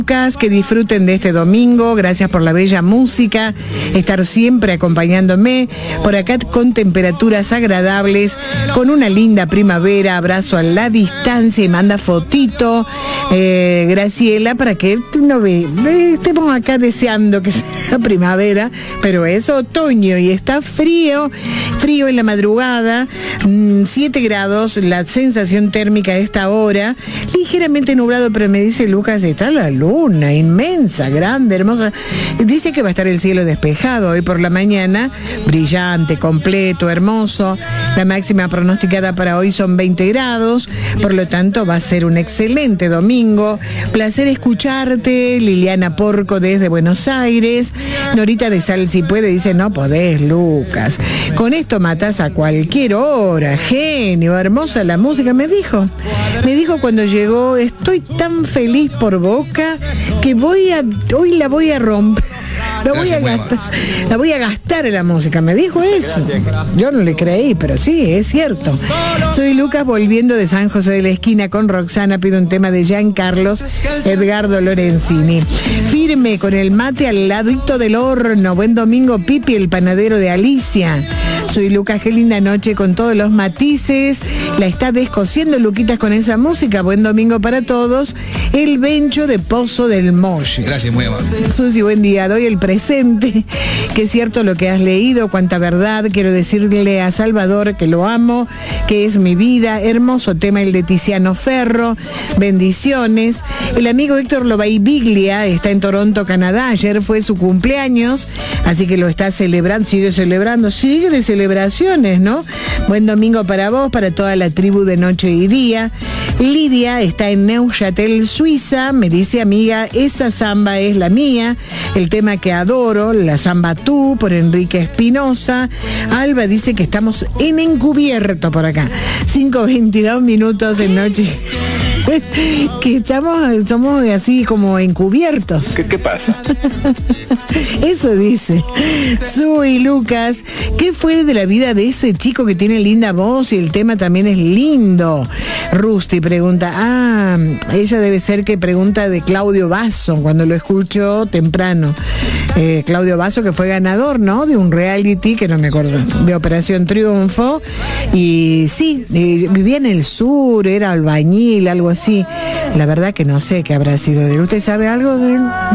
Que disfruten de este domingo, gracias por la bella música, estar siempre acompañándome, por acá con temperaturas agradables, con una linda primavera, abrazo a la distancia y manda fotito, Graciela, para que no estemos acá deseando que sea primavera, pero es otoño y está frío en la madrugada, 7 grados, la sensación térmica a esta hora, ligeramente nublado, pero me dice Lucas, está la luna, inmensa, grande, hermosa. Dice que va a estar el cielo despejado hoy por la mañana, brillante, completo, hermoso. La máxima pronosticada para hoy son 20 grados, por lo tanto va a ser un excelente domingo. Placer escucharte, Liliana Porco desde Buenos Aires. Norita de Sal si puede, dice, no podés, Lucas. Con esto matas a cualquier hora, genio, hermosa la música, me dijo cuando llegó, estoy tan feliz por Boca que hoy la voy a romper. La voy a gastar en la música, me dijo eso. Yo no le creí, pero sí, es cierto. Soy Lucas, volviendo de San José de la Esquina con Roxana, pido un tema de Giancarlos Edgardo Lorenzini. Firme con el mate al ladito del horno. Buen domingo, Pipi, el panadero de Alicia. Soy Lucas, qué linda noche con todos los matices. La está descosiendo Luquitas con esa música. Buen domingo para todos. El Bencho de Pozo del Molle. Gracias, muy amable. Susi, buen día. Doy el presente. Que es cierto lo que has leído, cuánta verdad. Quiero decirle a Salvador que lo amo, que es mi vida. Hermoso tema el de Tiziano Ferro. Bendiciones. El amigo Héctor Lobaibiglia está en Toronto, Canadá. Ayer fue su cumpleaños, así que lo está celebrando, sigue de celebraciones, ¿no? Buen domingo para vos, para toda la tribu de Noche y Día. Lidia está en Neuchâtel, Suiza. Me dice, amiga, esa samba es la mía. El tema que adoro, la samba Tú, por Enrique Espinosa. Alba dice que estamos en encubierto por acá. 5:22 minutos en Noche. Que somos así como encubiertos. ¿Qué pasa? Eso dice. Su y Lucas, ¿qué fue de la vida de ese chico que tiene linda voz y el tema también es lindo? Rusty pregunta, ella debe ser que pregunta de Claudio Basso, cuando lo escucho temprano. Claudio Basso, que fue ganador, ¿no? De un reality, que no me acuerdo, de Operación Triunfo. Y sí, vivía en el sur, era albañil, algo así. La verdad que no sé qué habrá sido de él. ¿Usted sabe algo de él?